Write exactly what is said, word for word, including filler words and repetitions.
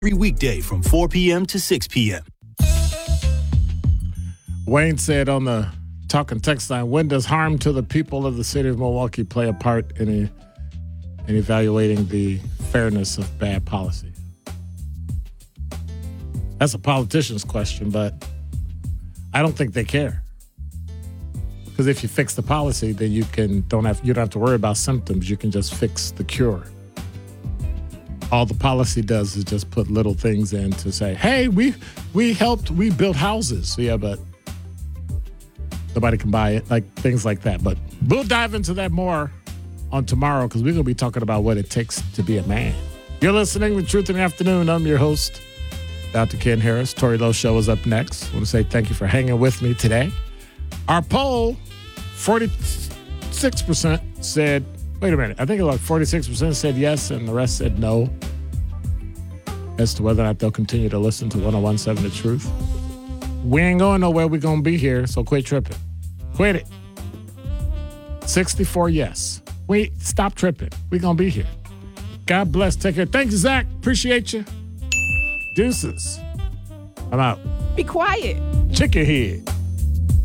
Every weekday from four p.m. to six p.m. Wayne said on the Talking Text line, when does harm to the people of the city of Milwaukee play a part in, a, in evaluating the fairness of bad policy? That's a politician's question, but I don't think they care. Because if you fix the policy, then you can don't have you don't have to worry about symptoms. You can just fix the cure. All the policy does is just put little things in to say, hey, we we helped, we built houses. Yeah, but nobody can buy it, like things like that. But we'll dive into that more on tomorrow because we're going to be talking about what it takes to be a man. You're listening to Truth in the Afternoon. I'm your host, Doctor Ken Harris. Tori Lowe Show is up next. I want to say thank you for hanging with me today. Our poll, forty-six percent said, wait a minute, I think it was like forty-six percent said yes and the rest said no as to whether or not they'll continue to listen to one oh one point seven The Truth. We ain't going nowhere. We're going to be here, so quit tripping. Quit it. sixty-four yes. Wait, stop tripping. We're going to be here. God bless. Take care. Thank you, Zach. Appreciate you. Deuces. I'm out. Be quiet. Check your head.